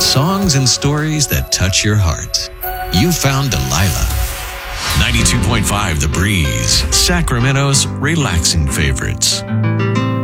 songs and stories that touch your heart. You found Delilah. 92.5 The Breeze, Sacramento's relaxing favorites.